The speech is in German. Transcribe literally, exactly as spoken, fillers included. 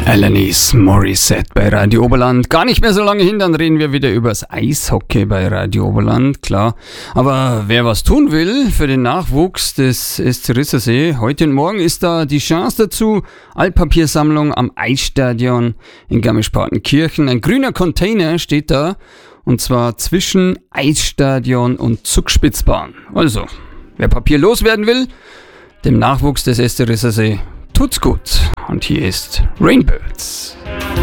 Alanis Morissette bei Radio Oberland. Gar nicht mehr so lange hin, dann reden wir wieder übers Eishockey bei Radio Oberland, klar. Aber wer was tun will für den Nachwuchs des S C Rissersee, heute und morgen ist da die Chance dazu. Altpapiersammlung am Eisstadion in Garmisch-Partenkirchen. Ein grüner Container steht da, und zwar zwischen Eisstadion und Zugspitzbahn. Also, wer Papier loswerden will, dem Nachwuchs des S C Rissersee tut's gut. Und hier ist Rainbirds.